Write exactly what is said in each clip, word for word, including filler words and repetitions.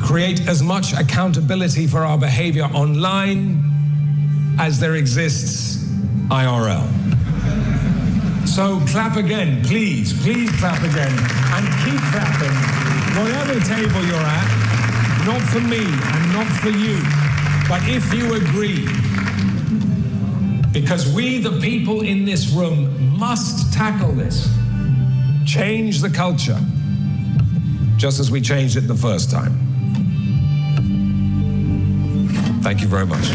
create as much accountability for our behavior online as there exists I R L. So clap again, please, please clap again, and keep clapping, whatever table you're at, not for me and not for you, but if you agree, because we, the people in this room, must tackle this, change the culture, just as we changed it the first time. Thank you very much.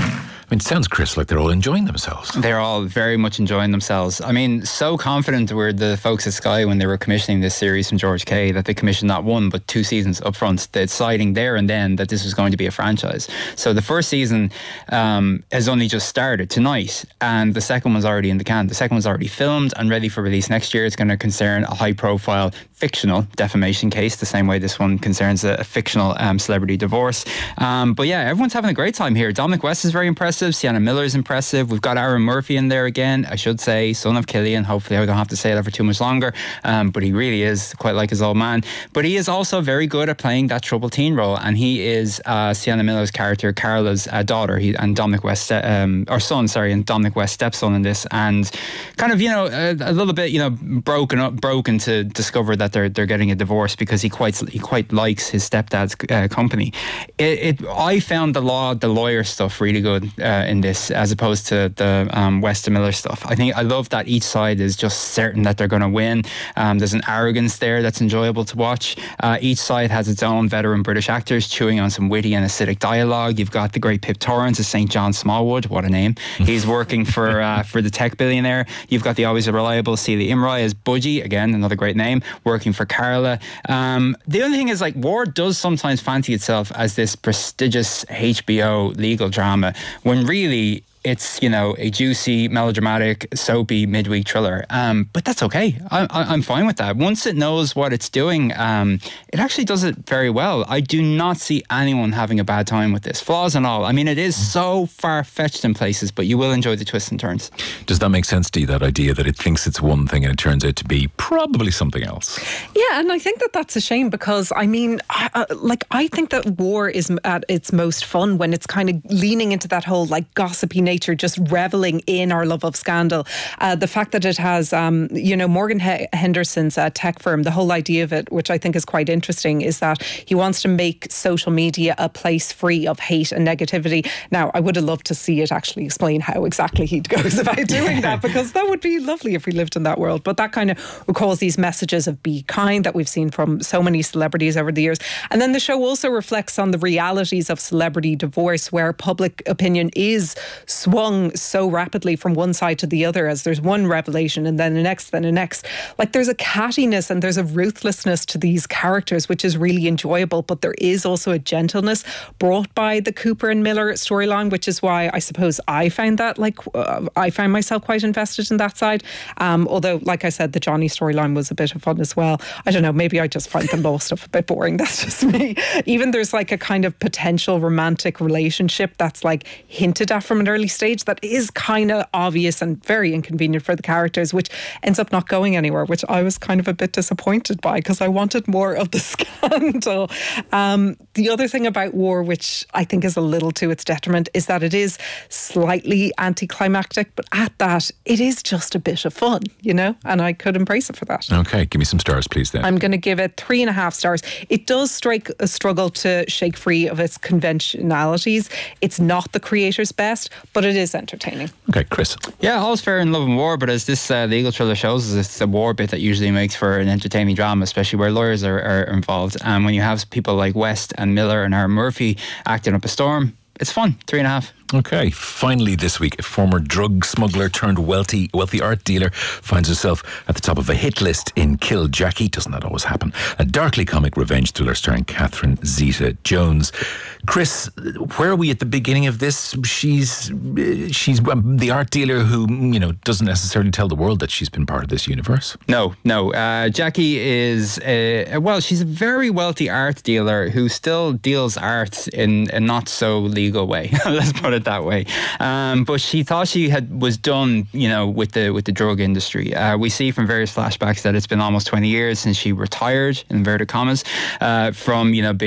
I mean, it sounds, Chris, like they're all enjoying themselves. They're all very much enjoying themselves. I mean, so confident were the folks at Sky when they were commissioning this series from George Kay that they commissioned not one but two seasons up front, deciding there and then that this was going to be a franchise. So the first season um, has only just started tonight, and the second one's already in the can. The second one's already filmed and ready for release next year. It's going to concern a high-profile fictional defamation case, the same way this one concerns a, a fictional um, celebrity divorce. Um, but yeah, everyone's having a great time here. Dominic West is very impressive. Sienna Miller is impressive. We've got Aaron Murphy in there again, I should say, son of Killian. Hopefully I don't have to say that for too much longer, um, but he really is quite like his old man. But he is also very good at playing that troubled teen role, and he is uh, Sienna Miller's character, Carla's uh, daughter, he, and Dominic West, um, or son, sorry, and Dominic West's stepson in this, and kind of, you know, a, a little bit, you know, broken up, broken to discover that they're they're getting a divorce because he quite he quite likes his stepdad's uh, company. It, it I found the law, the lawyer stuff really good uh, in this, as opposed to the um, West and Miller stuff. I think I love that each side is just certain that they're going to win. Um, there's an arrogance there that's enjoyable to watch. Uh, each side has its own veteran British actors chewing on some witty and acidic dialogue. You've got the great Pip Torrens as Saint John Smallwood. What a name. He's working for uh, for the tech billionaire. You've got the always reliable Celia Imrai as Budgie, again, another great name, working for Carla. Um, the only thing is, like, War does sometimes fancy itself as this prestigious H B O legal drama, when really it's, you know, a juicy, melodramatic, soapy midweek thriller. Um, but that's okay. I, I, I'm fine with that. Once it knows what it's doing, um, it actually does it very well. I do not see anyone having a bad time with this, flaws and all. I mean, it is so far-fetched in places, but you will enjoy the twists and turns. Does that make sense to you, that idea that it thinks it's one thing and it turns out to be probably something else? Yeah, and I think that that's a shame, because, I mean, I, uh, like, I think that War is at its most fun when it's kind of leaning into that whole, like, gossipy nature, just reveling in our love of scandal. Uh, the fact that it has, um, you know, Morgan H- Henderson's uh, tech firm, the whole idea of it, which I think is quite interesting, is that he wants to make social media a place free of hate and negativity. Now, I would have loved to see it actually explain how exactly he goes about doing that, because that would be lovely if we lived in that world. But that kind of recalls these messages of be kind that we've seen from so many celebrities over the years. And then the show also reflects on the realities of celebrity divorce, where public opinion is swung so rapidly from one side to the other, as there's one revelation and then the next, then the next. Like, there's a cattiness and there's a ruthlessness to these characters, which is really enjoyable, but there is also a gentleness brought by the Cooper and Miller storyline, which is why I suppose I found that, like, uh, I found myself quite invested in that side. Um, although, like I said, the Johnny storyline was a bit of fun as well. I don't know, maybe I just find the law stuff a bit boring. That's just me. Even there's like a kind of potential romantic relationship that's like hinted at from an early stage that is kind of obvious and very inconvenient for the characters, which ends up not going anywhere, which I was kind of a bit disappointed by, because I wanted more of the scandal. Um, the other thing about War, which I think is a little to its detriment, is that it is slightly anticlimactic, but at that, it is just a bit of fun, you know, and I could embrace it for that. Okay, give me some stars, please, then. I'm going to give it three and a half stars. It does strike a struggle to shake free of its conventionalities. It's not the creator's best, but it is entertaining. Okay, Chris. Yeah, all's fair in love and war, but as this uh, legal thriller shows us, it's the war bit that usually makes for an entertaining drama, especially where lawyers are, are involved. And when you have people like West and Miller and Aaron Murphy acting up a storm, it's fun. Three and a half. Okay, finally this week, a former drug smuggler turned wealthy wealthy art dealer finds herself at the top of a hit list in Kill Jackie. Doesn't that always happen? A darkly comic revenge thriller starring Catherine Zeta-Jones. Chris, where are we at the beginning of this? She's she's the art dealer who, you know, doesn't necessarily tell the world that she's been part of this universe. No, no. Uh, Jackie is, uh, well, she's a very wealthy art dealer who still deals art in a not so legal way. Let's put it that way. Um, but she thought she had was done, you know, with the with the drug industry. Uh, we see from various flashbacks that it's been almost twenty years since she retired, in inverted commas, uh, from, you know, being